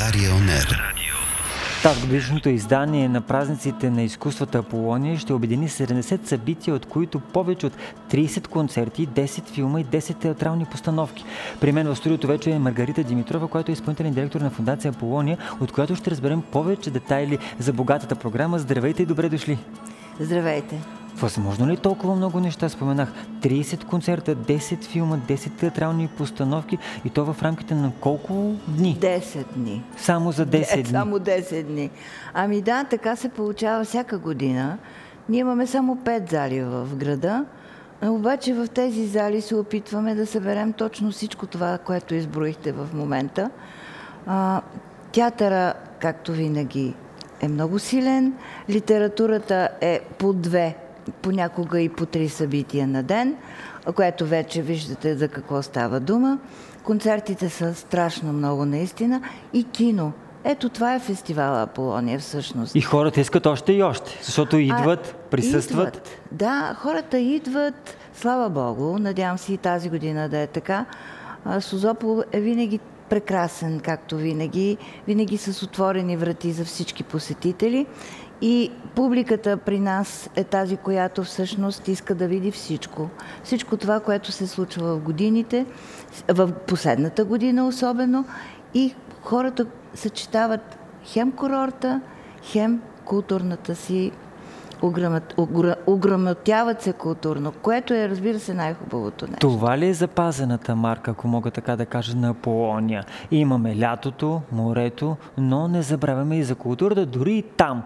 Дарионер. Тазгодишното издание на празниците на изкуствата Аполония ще обедини 70 събития, от които повече от 30 концерти, 10 филма и 10 театрални постановки. При мен в студиото вече е Маргарита Димитрова, която е изпълнителен директор на Фондация Аполония, от която ще разберем повече детайли за богатата програма. Здравейте и добре дошли! Здравейте! Възможно ли толкова много неща? Споменах 30 концерта, 10 филма, 10 театрални постановки и то в рамките на колко дни? 10 дни. Само за 10 дни? Само 10 дни. Ами да, така се получава всяка година. Ние имаме само 5 зали в града, обаче в тези зали се опитваме да съберем точно всичко това, което изброихте в момента. Театъра, както винаги, е много силен. Литературата е по 2, понякога и по 3 събития на ден, което вече виждате за какво става дума. Концертите са страшно много наистина и кино. Ето това е фестивала Аполония всъщност. И хората искат още и още, защото идват, присъстват. Да, хората идват, слава Богу, надявам се и тази година да е така. Созопол е винаги прекрасен, както винаги с отворени врати за всички посетители. И публиката при нас е тази, която всъщност иска да види всичко. Всичко това, което се случва в годините, в последната година особено, и хората съчетават хем курорта, хем културната си, ограмотяват се културно, което е, разбира се, най-хубавото нещо. Това ли е запазената марка, ако мога така да кажа, на Аполония? Имаме лятото, морето, но не забравяме и за културата, дори и там,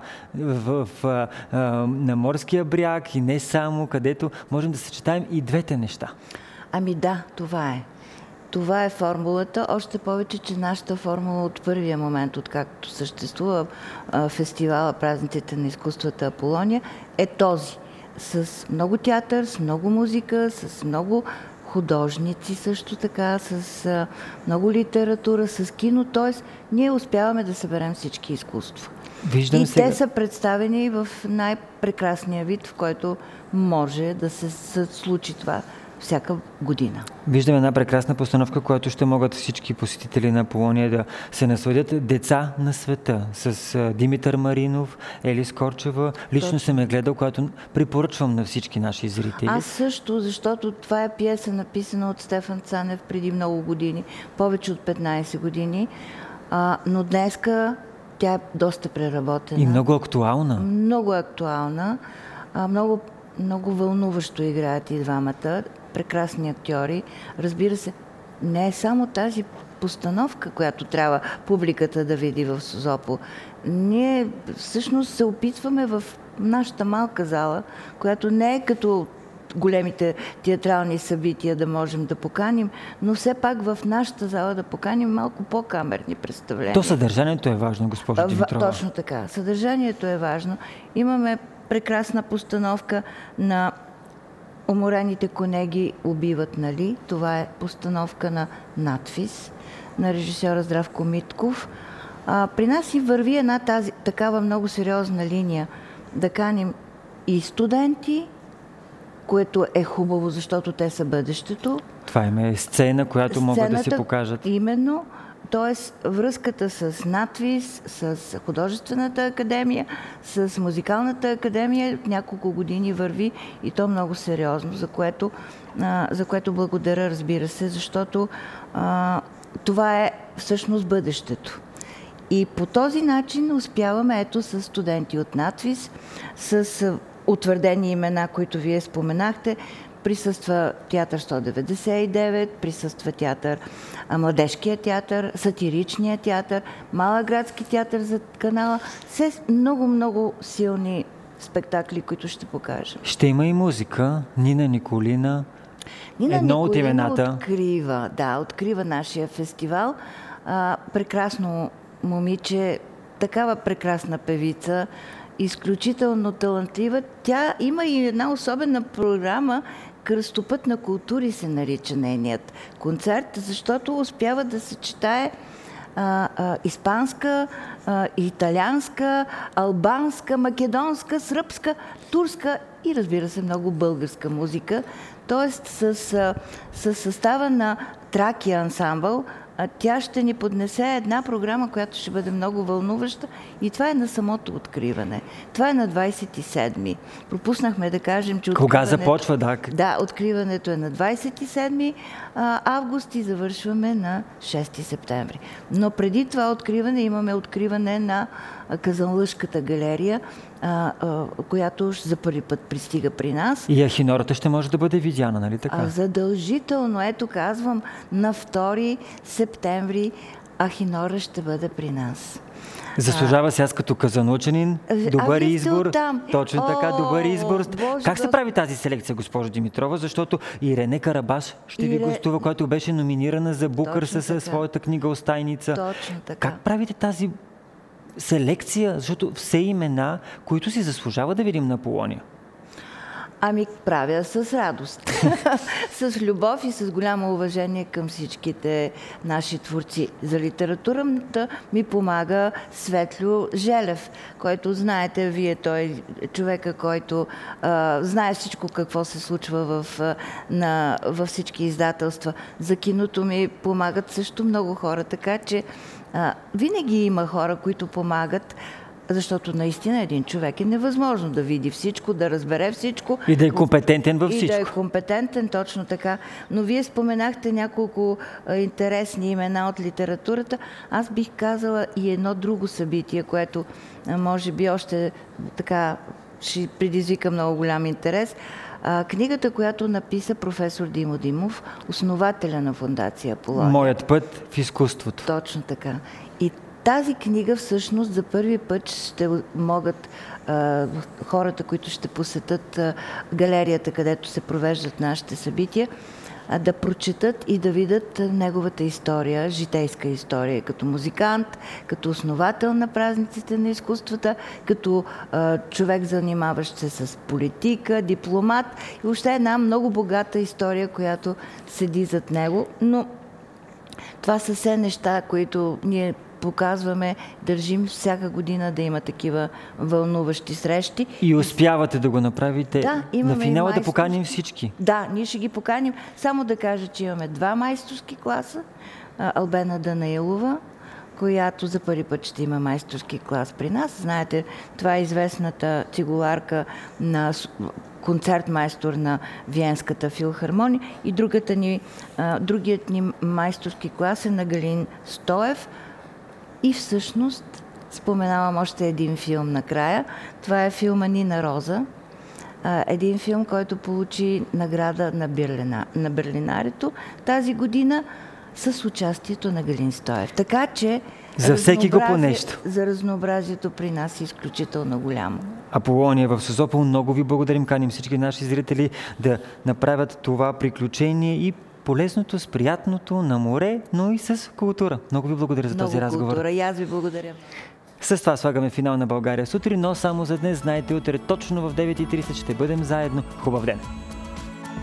на морския бряг и не само, където можем да съчетаем и двете неща. Ами да, това е. Това е формулата, още повече, че нашата формула от първия момент, откакто съществува фестивала Празниците на изкуствата Аполония, е този. С много театър, с много музика, с много художници също така, с много литература, с кино, т.е. ние успяваме да съберем всички изкуства. Виждам и сега. Те са представени в най-прекрасния вид, в който може да се случи това всяка година. Виждаме една прекрасна постановка, която ще могат всички посетители на Аполония да се насладят. Деца на света с Димитър Маринов, Елис Корчева. Лично съм я гледал, която препоръчвам на всички наши зрители. Аз също, защото това е пиеса, написана от Стефан Цанев преди много години, повече от 15 години, но днеска тя е доста преработена. И много актуална. Много актуална. Много вълнуващо играят и двамата. Прекрасни актьори. Разбира се, не е само тази постановка, която трябва публиката да види в Созопол. Ние всъщност се опитваме в нашата малка зала, която не е като големите театрални събития да можем да поканим, но все пак в нашата зала да поканим малко по-камерни представления. То съдържанието е важно, госпожо Димитрова. Точно така. Съдържанието е важно. Имаме прекрасна постановка на Уморените конеги убиват, нали? Това е постановка на надфис на режисьора Здравко Митков. При нас и върви една такава много сериозна линия да каним и студенти, което е хубаво, защото те са бъдещето. Това е сцена, която могат да си покажат. Именно. Т.е. връзката с надвис, с художествената академия, с музикалната академия няколко години върви и то много сериозно, за което благодаря, разбира се, защото това е всъщност бъдещето. И по този начин успяваме, ето, с студенти от надвис, с утвърдени имена, които вие споменахте. Присъства театър 199, присъства Младежкия театър, Сатиричния театър, Малградски театър за канала. Все много силни спектакли, които ще покажем. Ще има и музика. Нина Николина. Едно от имената. Открива нашия фестивал. Прекрасно момиче, такава прекрасна певица, изключително талантлива. Тя има и една особена програма, Кръстопът на култури се нарича нейният концерт, защото успява да съчетае испанска, италианска, албанска, македонска, сръбска, турска и, разбира се, много българска музика. Тоест с състава на Тракия ансамбъл тя ще ни поднесе една програма, която ще бъде много вълнуваща, и това е на самото откриване. Това е на 27-ми. Пропуснахме да кажем, че кога започва, Да, откриването е на 27 август и завършваме на 6 септември. Но преди това откриване имаме откриване на Казанлъшката галерия, която за първи път пристига при нас. И Ахинората ще може да бъде видяна, нали така? Задължително, ето казвам, на 2 септември Ахинора ще бъде при нас. Заслужава се аз като казанлъчанин. Добър избор. Точно така, добър избор. Как се прави тази селекция, госпожо Димитрова? Защото Ирене Карабаш ще ви гостува, която беше номинирана за Букър със своята книга "Остайница". Точно така. Как правите тази селекция? Защото все имена, които си заслужава да видим на Аполония. Правя с радост, с любов и с голямо уважение към всичките наши творци. За литературата ми помага Светлю Желев, който знаете вие, той е човека, който знае всичко какво се случва във всички издателства. За киното ми помагат също много хора, така че винаги има хора, които помагат, защото наистина един човек е невъзможно да види всичко, да разбере всичко. И да е компетентен във всичко. И да е компетентен, точно така. Но вие споменахте няколко интересни имена от литературата. Аз бих казала и едно друго събитие, което може би още така ще предизвика много голям интерес. Книгата, която написа професор Димо Димов, основателя на фондация Аполония. "Моят път в изкуството". Точно така. И тази книга всъщност за първи път ще могат хората, които ще посетят галерията, където се провеждат нашите събития, да прочетат и да видят неговата история, житейска история, като музикант, като основател на празниците на изкуствата, като човек, занимаващ се с политика, дипломат и въобще една много богата история, която седи зад него. Но това са все неща, които ние показваме, държим всяка година да има такива вълнуващи срещи. И успявате да го направите. Да, на финала да поканим всички. Да, ние ще ги поканим. Само да кажа, че имаме 2 майсторски класа. Албена Данаилова, която за първи път ще има майсторски клас при нас. Знаете, това е известната цигуларка на концертмайстор на Виенската филхармония, и другият ни майсторски клас е на Галин Стоев. И всъщност споменавам още един филм накрая. Това е филма "Нина Роза". Един филм, който получи награда на Берлинарето тази година с участието на Галин Стоев. Така че за всеки го по нещо. За разнообразието при нас е изключително голямо. Аполония в Созопол, много ви благодарим. Каним всички наши зрители да направят това приключение и полезното с приятното на море, но и с култура. Много ви благодаря за този разговор. Много култура, и аз ви благодаря. С това слагаме финал на България сутрин, но само за днес. Знаете, утре точно в 9:30 ще бъдем заедно. Хубав ден!